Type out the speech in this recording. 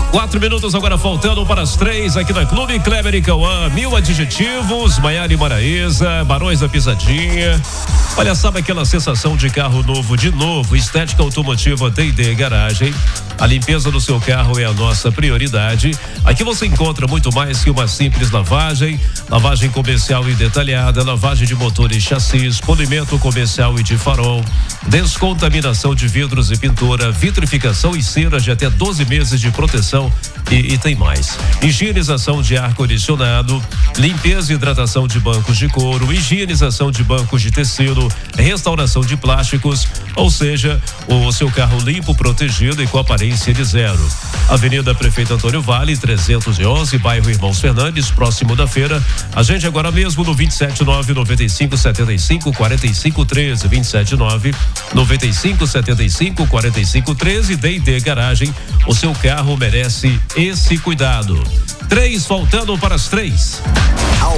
4 minutos agora faltando para as 3 aqui na Clube Kleber e Cauã. 1000 adjetivos, Maiara e Maraísa, Barões da Pisadinha. Olha, sabe aquela sensação de carro novo de novo? Estética Automotiva D&D Garagem. A limpeza do seu carro é a nossa prioridade. Aqui você encontra muito mais que uma simples lavagem. Lavagem comercial e detalhada, lavagem de motor e chassis, polimento comercial e de farol, descontaminação de vidros e pintura, vitrificação e cera de até 12 meses de proteção e tem mais. Higienização de ar-condicionado, limpeza e hidratação de bancos de couro, higienização de bancos de tecido, restauração de plásticos, ou seja, o seu carro limpo, protegido e com aparência de zero. Avenida Prefeito Antônio Vale, 311, bairro Irmãos Fernandes, próximo da feira. Agende agora mesmo no 279-9575-4513, 279-9575-4513, D&D Garagem. O seu carro merece esse cuidado. 3 faltando para as 3.